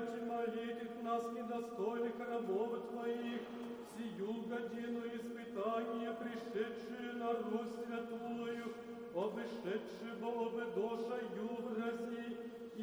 обращи молитв нас, недостойных рабов Твоих, сию годину испытания, пришедшие на Русь святую,